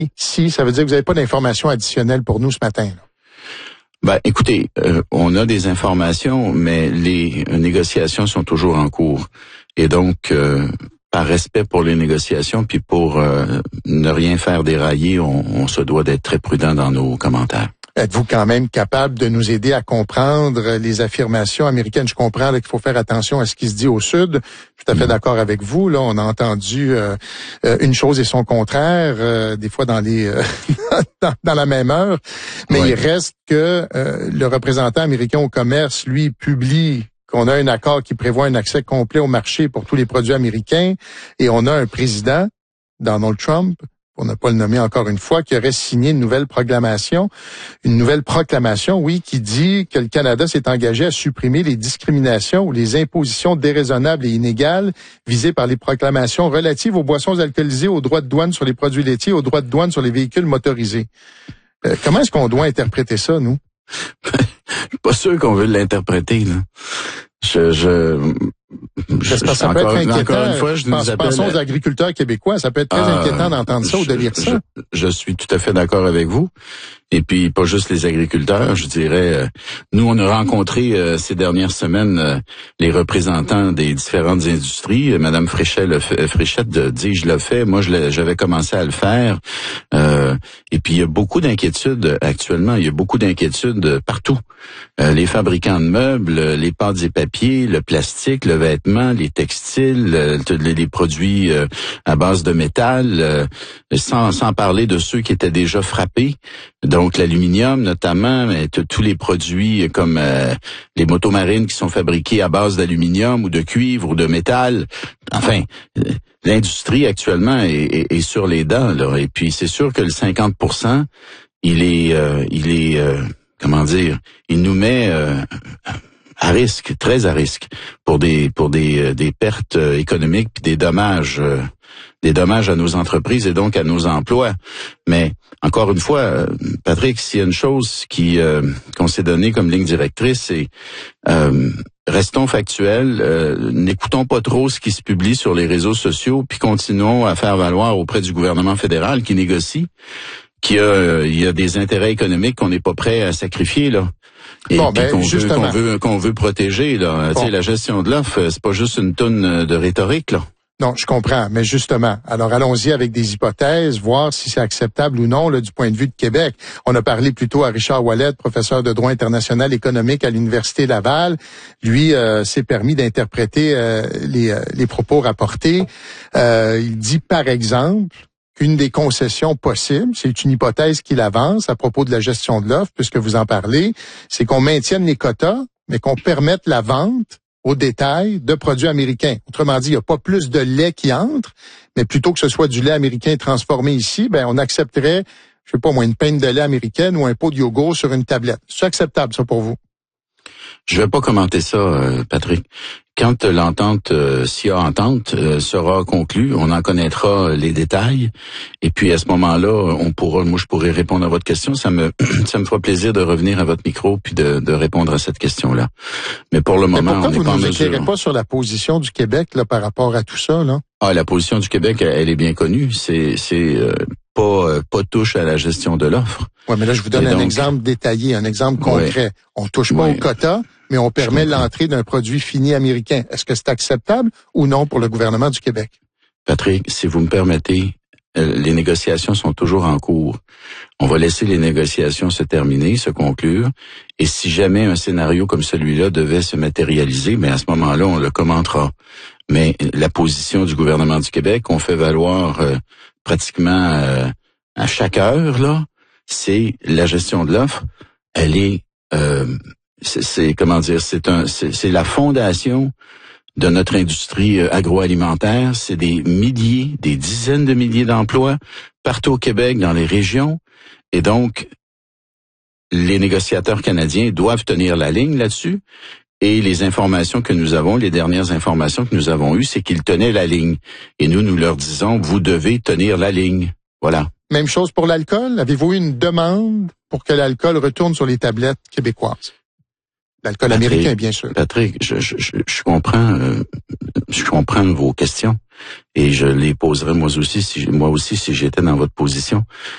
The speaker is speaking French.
Si, ça veut dire que vous n'avez pas d'informations additionnelles pour nous ce matin, là. Ben, écoutez, on a des informations, mais les négociations sont toujours en cours. Et donc, par respect pour les négociations, puis pour ne rien faire dérailler, on se doit d'être très prudent dans nos commentaires. Êtes-vous quand même capable de nous aider à comprendre les affirmations américaines? Je comprends là, qu'il faut faire attention à ce qui se dit au Sud. Je suis tout à fait d'accord avec vous. Là, on a entendu une chose et son contraire, des fois dans les dans la même heure. Mais il reste que le représentant américain au commerce, lui, publie qu'on a un accord qui prévoit un accès complet au marché pour tous les produits américains. Et on a un président, Donald Trump, pour ne pas le nommer encore une fois, qui aurait signé une nouvelle proclamation, oui, qui dit que le Canada s'est engagé à supprimer les discriminations ou les impositions déraisonnables et inégales visées par les proclamations relatives aux boissons alcoolisées, aux droits de douane sur les produits laitiers, aux droits de douane sur les véhicules motorisés. Comment est-ce qu'on doit interpréter ça, nous? Je suis pas sûr qu'on veut l'interpréter, là. Ça peut être inquiétant. Encore une fois, pensons aux agriculteurs québécois. Ça peut être très inquiétant d'entendre ça ou de lire ça. Je suis tout à fait d'accord avec vous. Et puis, pas juste les agriculteurs, je dirais. Nous, on a rencontré ces dernières semaines les représentants des différentes industries. Madame Fréchette dit, je le fais. Moi, j'avais commencé à le faire. Et puis, il y a beaucoup d'inquiétudes actuellement. Il y a beaucoup d'inquiétudes partout. Les fabricants de meubles, les pâtes et papiers, le plastique, le vêtement, les textiles, les produits à base de métal, sans parler de ceux qui étaient déjà frappés. Donc l'aluminium notamment, mais tous les produits comme les motomarines qui sont fabriqués à base d'aluminium ou de cuivre ou de métal. Enfin, l'industrie actuellement est sur les dents, là. Et puis c'est sûr que le 50%, il nous met à risque, très à risque, pour des pertes économiques puis des dommages à nos entreprises et donc à nos emplois. Mais encore une fois, Patrick, s'il y a une chose qu'on s'est donnée comme ligne directrice, c'est restons factuels, n'écoutons pas trop ce qui se publie sur les réseaux sociaux, puis continuons à faire valoir auprès du gouvernement fédéral qui négocie il y a des intérêts économiques qu'on n'est pas prêt à sacrifier, là. Et qu'on veut protéger, là. Tu sais, la gestion de l'offre, c'est pas juste une toune de rhétorique, là. Non, je comprends, mais justement, alors allons-y avec des hypothèses, voir si c'est acceptable ou non là, du point de vue de Québec. On a parlé plutôt à Richard Ouellet, professeur de droit international économique à l'Université Laval. Lui s'est permis d'interpréter les propos rapportés. Il dit, par exemple, qu'une des concessions possibles, c'est une hypothèse qu'il avance à propos de la gestion de l'offre, puisque vous en parlez, c'est qu'on maintienne les quotas, mais qu'on permette la vente au détail de produits américains. Autrement dit, il n'y a pas plus de lait qui entre, mais plutôt que ce soit du lait américain transformé ici, on accepterait, je sais pas moi, une pinte de lait américaine ou un pot de yogourt sur une tablette. C'est acceptable, ça, pour vous? Je vais pas commenter ça, Patrick. Quand l'entente, s'il y a entente, sera conclue, on en connaîtra les détails. Et puis à ce moment-là, je pourrai répondre à votre question. Ça me fera plaisir de revenir à votre micro puis de répondre à cette question-là. Mais pour le moment, on n'est pas en mesure. Pourquoi vous ne nous éclairez pas sur la position du Québec là par rapport à tout ça, là? Ah, la position du Québec, elle est bien connue. C'est pas touche à la gestion de l'offre. Ouais, mais là je vous donne un exemple détaillé, un exemple concret. Ouais. On touche pas au quota, mais on permet l'entrée d'un produit fini américain. Est-ce que c'est acceptable ou non pour le gouvernement du Québec? Patrick, si vous me permettez, les négociations sont toujours en cours. On va laisser les négociations se terminer, se conclure. Et si jamais un scénario comme celui-là devait se matérialiser, à ce moment-là, on le commentera. Mais la position du gouvernement du Québec, on fait valoir pratiquement à chaque heure, c'est la gestion de l'offre. Elle est c'est la fondation de notre industrie agroalimentaire. C'est des dizaines de milliers d'emplois partout au Québec, dans les régions. Et donc, les négociateurs canadiens doivent tenir la ligne là-dessus. Et les informations que nous avons, les dernières informations que nous avons eues, c'est qu'ils tenaient la ligne. Et nous leur disons, vous devez tenir la ligne. Voilà. Même chose pour l'alcool. Avez-vous eu une demande pour que l'alcool retourne sur les tablettes québécoises? L'alcool américain, bien sûr. Patrick, je comprends vos questions et je les poserai moi aussi si j'étais dans votre position.